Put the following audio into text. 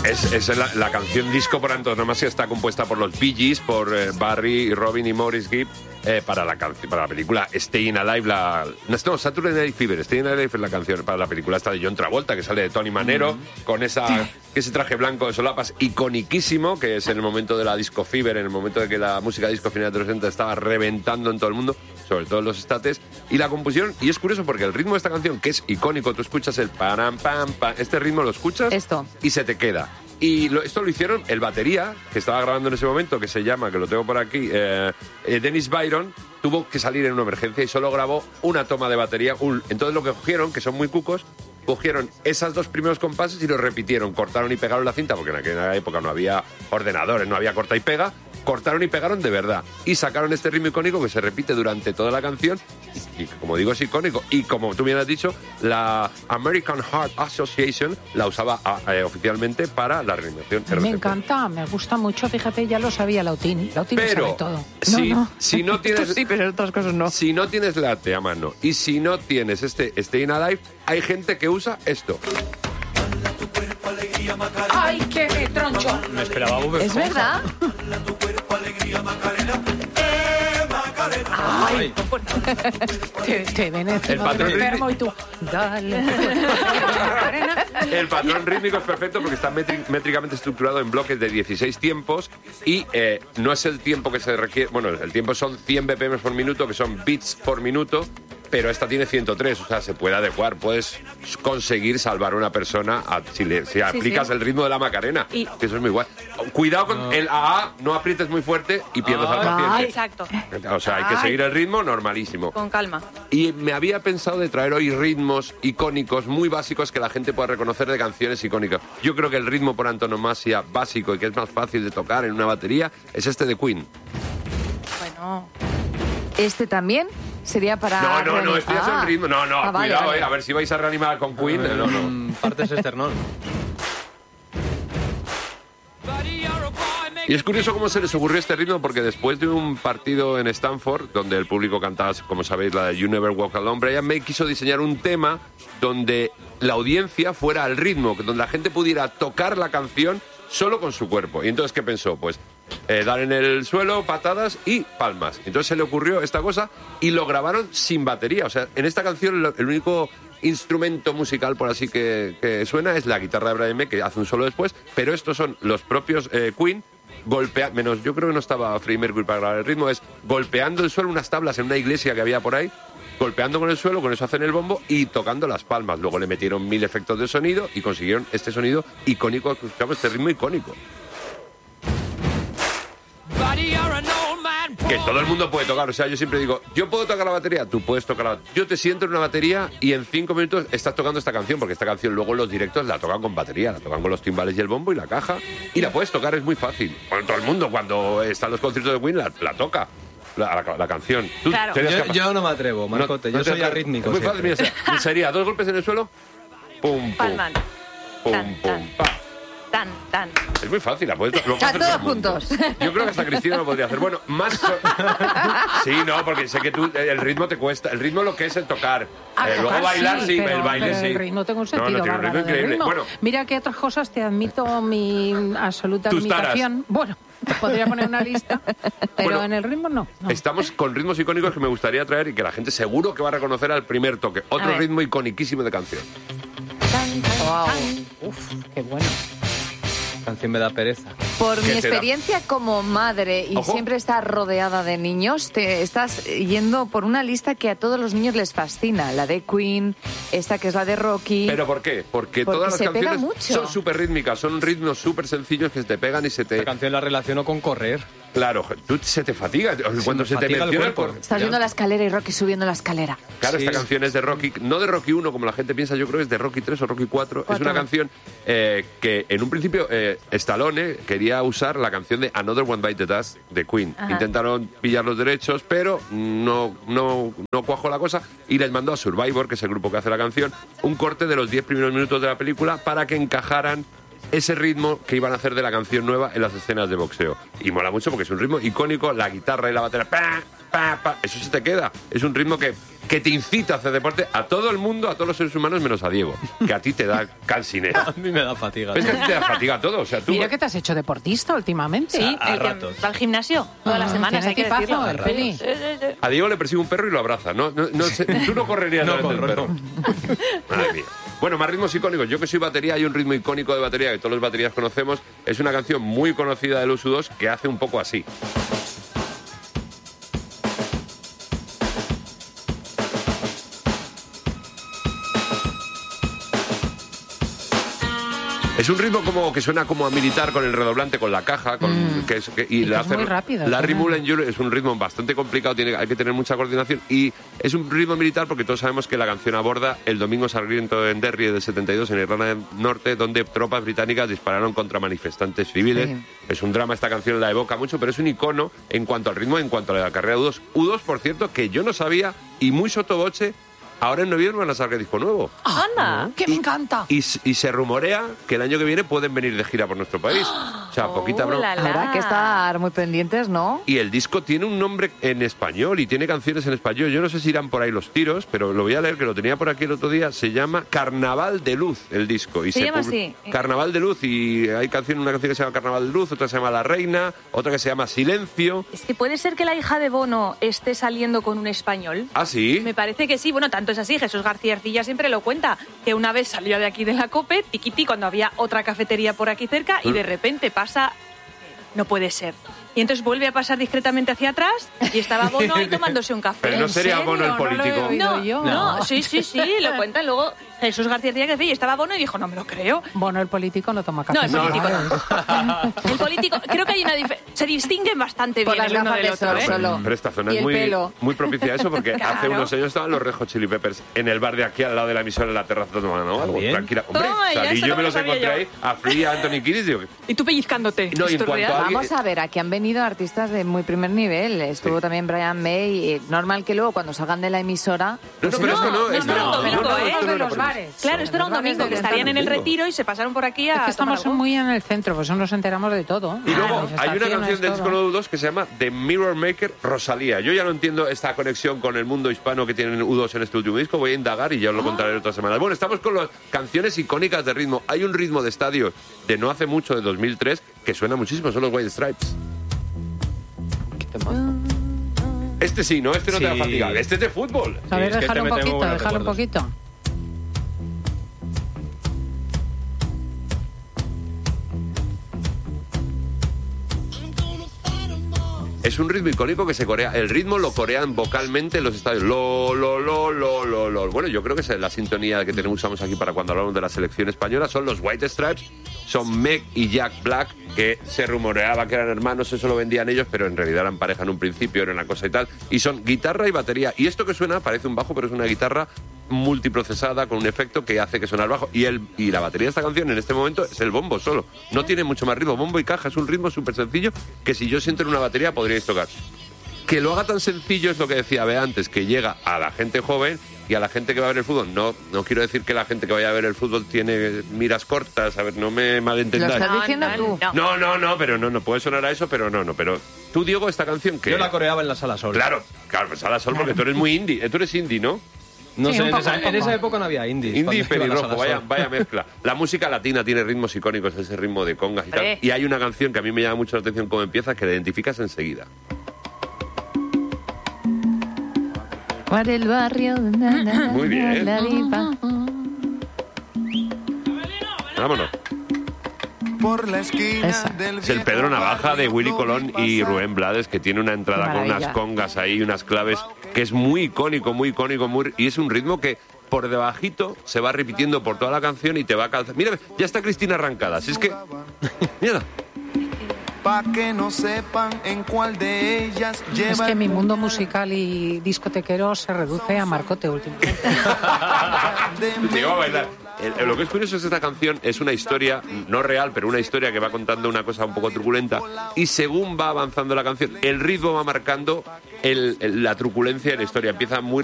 Es la canción disco por antonomasia, está compuesta por los Bee Gees, por Barry, Robin y Maurice Gibb, para la película Staying Alive, Saturday Night Fever. Staying Alive es la canción para la película esta de John Travolta, que sale de Tony Manero, con ese traje blanco de solapas iconiquísimo, que es en el momento de la disco fever, en el momento de que la música disco final de los 60 estaba reventando en todo el mundo, sobre todo en los estates, y la compusieron, y es curioso porque el ritmo de esta canción, que es icónico, tú escuchas el param, pam, pam, este ritmo lo escuchas y se te queda. Y esto lo hicieron el batería, que estaba grabando en ese momento, que se llama, que lo tengo por aquí, Dennis Byron, tuvo que salir en una emergencia y solo grabó una toma de batería. Entonces lo que cogieron, que son muy cucos, cogieron esos dos primeros compases y los repitieron, cortaron y pegaron la cinta, porque en aquella época no había ordenadores, no había corta y pega, cortaron y pegaron de verdad. Y sacaron este ritmo icónico que se repite durante toda la canción. Y como digo, es icónico. Y como tú bien has dicho, la American Heart Association la usaba oficialmente para la reanimación. Me encanta, me gusta mucho. Fíjate, ya lo sabía Lautín. Lautín lo sabe todo. Si no tienes... sí, pero otras cosas no. Si no tienes la a mano y si no tienes este Staying Alive, hay gente que usa esto. ¡Ay, qué troncho! Me esperaba Bob ¿Es verdad? ¡Ay! Te ven encima del enfermo y tú... Dale. El patrón rítmico es perfecto porque está métricamente estructurado en bloques de 16 tiempos y no es el tiempo que se requiere... Bueno, el tiempo son 100 BPM por minuto, que son beats por minuto, pero esta tiene 103, o sea, se puede adecuar. Puedes conseguir salvar a una persona si aplicas el ritmo de la Macarena, que eso es muy guay. Cuidado con el AA, no aprietes muy fuerte y pierdes al paciente. Exacto. O sea, hay que seguir el ritmo normalísimo. Con calma. Y me había pensado de traer hoy ritmos icónicos muy básicos que la gente pueda reconocer de canciones icónicas. Yo creo que el ritmo por antonomasia básico y que es más fácil de tocar en una batería es este de Queen. Bueno. ¿Este también? Sería para... No, este es el ritmo. No, vale, cuidado, vale. A ver si vais a reanimar con Queen. No. Partes esternón. Y es curioso cómo se les ocurrió este ritmo, porque después de un partido en Stanford, donde el público cantaba, como sabéis, la de You Never Walk Alone, Brian May quiso diseñar un tema donde la audiencia fuera al ritmo, donde la gente pudiera tocar la canción solo con su cuerpo. Y entonces, ¿qué pensó? Pues dar en el suelo, patadas y palmas. Entonces se le ocurrió esta cosa y lo grabaron sin batería. O sea, en esta canción el único instrumento musical, por así que suena, es la guitarra de Brian May, que hace un solo después, pero estos son los propios Queen menos yo creo que no estaba Freddie Mercury para grabar el ritmo, es golpeando el suelo, unas tablas en una iglesia que había por ahí, golpeando con el suelo, con eso hacen el bombo y tocando las palmas. Luego le metieron 1000 efectos de sonido y consiguieron este sonido icónico, escuchamos este ritmo icónico. Que todo el mundo puede tocar, o sea, yo siempre digo, yo puedo tocar la batería, tú puedes tocar la batería. Yo te siento en una batería y en 5 minutos estás tocando esta canción, porque esta canción luego en los directos la tocan con batería, la tocan con los timbales y el bombo y la caja, y la puedes tocar, es muy fácil. Bueno, todo el mundo cuando está en los conciertos de Queen la toca. La canción. ¿Tú claro. Yo no me atrevo, Marcote, yo soy arrítmico. Es muy fácil, mira, sería 2 golpes en el suelo, pum, pum, Palman. pum, Tan, pum, tan. pa. Tan. Es muy fácil, la puedes O sea, todos juntos. Yo creo que hasta Cristina lo podría hacer. Bueno, más... Sí, no, porque sé que tú, el ritmo te cuesta. El ritmo lo que es el tocar. Luego bailar, sí, pero, el baile pero sí. el ritmo tengo un sentido tiene un ritmo bárbaro del increíble. ritmo. Bueno, Mira que otras cosas te admito mi absoluta Tus taras. admiración. Bueno, te podría poner una lista, pero Bueno, en el ritmo no. estamos con ritmos icónicos que me gustaría traer y que la gente seguro que va a reconocer al primer toque. Otro ritmo iconiquísimo de canción. Wow. Uf, qué bueno. Canción me da pereza. Por mi ¿Qué te da? experiencia como madre y Ojo. siempre estar rodeada de niños, te estás yendo por una lista que a todos los niños les fascina. La de Queen, esta que es la de Rocky. ¿Pero por qué? Porque todas las se pega canciones mucho. son súper rítmicas, son ritmos súper sencillos que se te pegan y se te... Esta canción la relaciono con correr. Claro, tú se te fatiga. Cuando se te fatiga el menciona el cuerpo. cor- Estás viendo la escalera y Rocky subiendo la escalera. Claro, Sí. esta canción es de Rocky, no de Rocky 1 como la gente piensa, yo creo que es de Rocky 3 o Rocky 4. Es una canción que en un principio Stallone quería usar la canción de Another One Bite the Dust de Queen. Ajá. Intentaron pillar los derechos, pero no cuajó la cosa y les mandó a Survivor, que es el grupo que hace la canción, un corte de los 10 primeros minutos de la película para que encajaran ese ritmo que iban a hacer de la canción nueva en las escenas de boxeo. Y mola mucho porque es un ritmo icónico, la guitarra y la batería, pa, pa, pa, eso se te queda. Es un ritmo que te incita a hacer deporte a todo el mundo, a todos los seres humanos, menos a Diego, que a ti te da cansinera. A mí me da fatiga. Es que a ti te da fatiga todo. O sea, tú... Mira que te has hecho deportista últimamente. Sí, a el que ratos. va al gimnasio todas las semanas, hay que tiene equipazo, decirlo. el Peli. A Diego le persigue un perro y lo abraza. Tú no correrías delante del perro. Madre mía. Bueno, más ritmos icónicos. Yo que soy batería, hay un ritmo icónico de batería que todos los baterías conocemos. Es una canción muy conocida de los U2 que hace un poco así. Es un ritmo como que suena como a militar con el redoblante, con la caja, y le hace muy rápido. Larry Mullen Jr. Es un ritmo bastante complicado, hay que tener mucha coordinación y es un ritmo militar porque todos sabemos que la canción aborda el domingo sangriento en Derry del 72 en Irlanda del Norte, donde tropas británicas dispararon contra manifestantes civiles. Sí. Es un drama, esta canción la evoca mucho, pero es un icono en cuanto al ritmo, en cuanto a la carrera de U2. U2, por cierto, que yo no sabía y muy sotoboche. Ahora en noviembre van a sacar disco nuevo. ¡Anda! ¡Que me encanta! Y se rumorea que el año que viene pueden venir de gira por nuestro país. O sea, poquita broma. Habrá que estar muy pendientes, ¿no? Y el disco tiene un nombre en español y tiene canciones en español. Yo no sé si irán por ahí los tiros, pero lo voy a leer, que lo tenía por aquí el otro día. Se llama Carnaval de Luz, el disco. Y se llama así. Carnaval de Luz. Y hay una canción que se llama Carnaval de Luz, otra se llama La Reina, otra que se llama Silencio. Es que puede ser que la hija de Bono esté saliendo con un español. ¿Ah, sí? Me parece que sí. Bueno, tanto es así. Jesús García Ercilla siempre lo cuenta, que una vez salió de aquí de la COPE, tiquití, cuando había otra cafetería por aquí cerca, y de repente pasa... No puede ser. Y entonces vuelve a pasar discretamente hacia atrás y estaba Bono ahí tomándose un café. Pero no sería Bono el político. No, sí, lo cuentan luego Jesús García Ercilla, que y estaba Bono y dijo, no me lo creo. Bono el político no toma café. No, el político no. El político, creo que hay una diferencia. Se distinguen bastante bien el uno del otro, solo. Pero esta zona es muy propicia a eso, porque hace unos años estaban los Red Hot Chili Peppers en el bar de aquí al lado de la emisora en la terraza tomando algo. Tranquila. Hombre, salí yo me los encontré ahí a Flea y a Anthony Kiedis. Y tú pellizcándote. No, en cuanto a Vamos a ver, aquí han venido artistas de muy primer nivel. Estuvo también Brian May. Normal que luego cuando salgan de la emisora... Pero esto no. Esto era un domingo, de los bares. Claro, esto era un domingo, que estarían en el Retiro y se pasaron por aquí a... Es que estamos muy en el centro, pues nos enteramos de todo. Y luego hay una canción del disco nuevo U2 que se llama The Mirror Maker, Rosalía. Yo ya no entiendo esta conexión con el mundo hispano que tienen U2 en este último disco. Voy a indagar y ya os lo contaré otra semana. Bueno, estamos con las canciones icónicas de ritmo. Hay un ritmo de estadio de no hace mucho, de 2003, que suena muchísimo, son los White Stripes. Este sí, ¿no? Este no te va a fatigar. Este es de fútbol. A ver, déjalo un poquito. Es un ritmo icónico que se corea. El ritmo lo corean vocalmente en los estadios. Lo. Bueno, yo creo que es la sintonía que usamos aquí para cuando hablamos de la selección española. Son los White Stripes, son Meg y Jack Black, que se rumoreaba que eran hermanos, eso lo vendían ellos, pero en realidad eran pareja en un principio, era una cosa y tal. Y son guitarra y batería. Y esto que suena parece un bajo, pero es una guitarra multiprocesada con un efecto que hace que suene al bajo. Y la batería de esta canción en este momento es el bombo solo. No tiene mucho más ritmo. Bombo y caja es un ritmo súper sencillo que si yo siento en una batería podríais tocar. Que lo haga tan sencillo es lo que decía Bea antes, que llega a la gente joven y a la gente que va a ver el fútbol. No quiero decir que la gente que vaya a ver el fútbol tiene miras cortas. A ver, no me malentendáis. ¿Lo estás diciendo tú? No, pero no puede sonar a eso, pero no. Pero tú, Diego, esta canción que... Yo la coreaba en la Sala Sol. Claro, Sala Sol, porque tú eres muy indie. Tú eres indie, ¿no? No sé, en esa época no había indies. Indie y pelirrojo, vaya mezcla. La música latina tiene ritmos icónicos, ese ritmo de congas y tal. Y hay una canción que a mí me llama mucho la atención cómo empieza, que la identificas enseguida. Por el barrio... Muy bien. Vámonos. Por la esquina es el Pedro Navaja de Willy Colón y Rubén Blades, que tiene una entrada con unas congas ahí, unas claves, que es muy icónico, y es un ritmo que por debajito se va repitiendo por toda la canción y te va a calzar. Mira, ya está Cristina arrancada, si es que... Mira. Pa' que no sepan en cuál de ellas lleva. Es que mi mundo musical y discotequero se reduce a Marcote últimamente. Te iba a bailar. Lo que es curioso es que esta canción es una historia, no real, pero una historia que va contando una cosa un poco truculenta, y según va avanzando la canción, el ritmo va marcando la truculencia de la historia. Empieza muy